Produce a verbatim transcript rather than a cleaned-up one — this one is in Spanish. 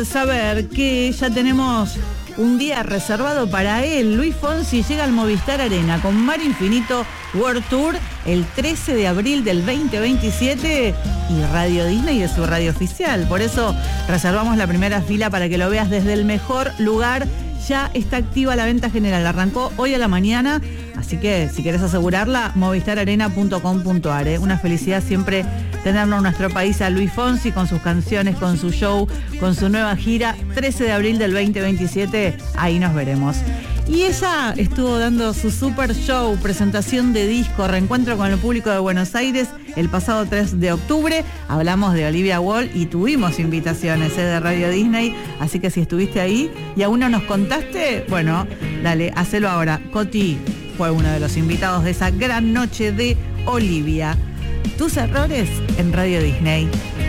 Saber que ya tenemos un día reservado para él. Luis Fonsi llega al Movistar Arena con Mar Infinito World Tour el trece de abril del veinte veintisiete y Radio Disney es su radio oficial. Por eso reservamos la primera fila para que lo veas desde el mejor lugar. Ya está activa la venta general, arrancó hoy a la mañana, así que si querés asegurarla, movistar arena punto com punto a r. ¿eh? Una felicidad siempre tenerlo en nuestro país a Luis Fonsi con sus canciones, con su show, con su nueva gira. trece de abril del veinte veintisiete, ahí nos veremos. Y ella estuvo dando su super show, presentación de disco, reencuentro con el público de Buenos Aires el pasado tres de octubre. Hablamos de Olivia Wall y tuvimos invitaciones ¿eh? de Radio Disney, así que si estuviste ahí y aún no nos contaste, bueno, dale, hacelo ahora. Coti fue uno de los invitados de esa gran noche de Olivia. Tus errores en Radio Disney.